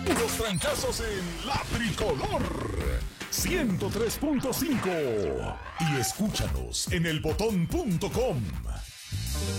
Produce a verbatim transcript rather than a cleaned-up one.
Los trancazos en La Tricolor ciento tres punto cinco. Y escúchanos en el botón punto com.